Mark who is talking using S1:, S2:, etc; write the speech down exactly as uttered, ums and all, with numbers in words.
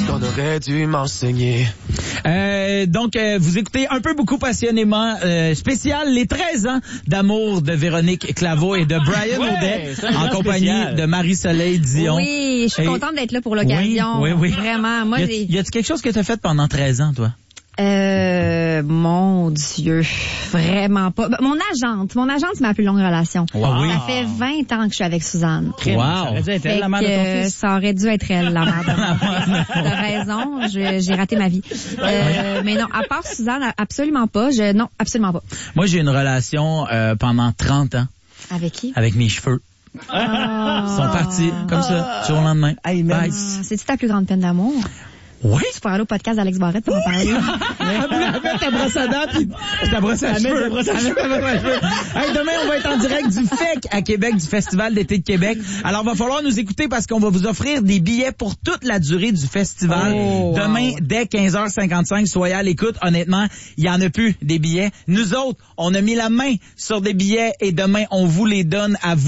S1: qu'on aurait dû m'enseigner.
S2: Euh, donc, euh, vous écoutez un peu beaucoup passionnément euh, spécial les treize ans d'amour de Véronique Claveau et de Brian
S3: Ouais,
S2: Audet
S3: c'est un
S2: en
S3: grand
S2: compagnie
S3: spécial.
S2: de Marie-Soleil Dion.
S4: Oui, je suis
S2: Et-
S4: contente d'être là pour l'occasion.
S2: Oui, oui, oui.
S4: Vraiment. Moi,
S2: y, a,
S4: j'ai...
S2: y a-tu quelque chose que t'as fait pendant treize ans, toi?
S4: Euh, mon Dieu, vraiment pas. Ben, mon agente, mon agente, c'est ma plus longue relation.
S2: Wow. Oui.
S4: Ça fait vingt ans que je suis avec Suzanne.
S2: Wow.
S3: Ça aurait dû être elle,
S4: Fait
S3: la mère de ton
S4: que,
S3: fils.
S4: ça aurait dû être elle, la mère de mon fils. T'as raison, je- j'ai raté ma vie. Euh, mais non, à part Suzanne, absolument pas. Je, non, absolument pas.
S2: Moi, j'ai une relation euh, pendant trente ans
S4: Avec qui?
S2: avec mes cheveux.
S4: Ah.
S2: Ils sont partis comme ça, du jour au lendemain.
S3: Hey, man.
S2: Bye.
S4: Ah, c'est-tu ta plus grande peine d'amour?
S2: Oui.
S4: Tu pourrais aller au podcast d'Alex Barrette pour en parler.
S2: Amène ta brosse à dents puis ta brosse à
S3: Amène
S2: cheveux.
S3: ta brosse à
S2: Amène ta brosse à cheveux. Hey, demain, on va être en direct du F E C à Québec, du Festival d'été de Québec. Alors, va falloir nous écouter parce qu'on va vous offrir des billets pour toute la durée du festival.
S3: Oh, wow.
S2: Demain, dès quinze heures cinquante-cinq, soyez à l'écoute. Honnêtement, il y en a plus des billets. Nous autres, on a mis la main sur des billets et demain, on vous les donne à vous.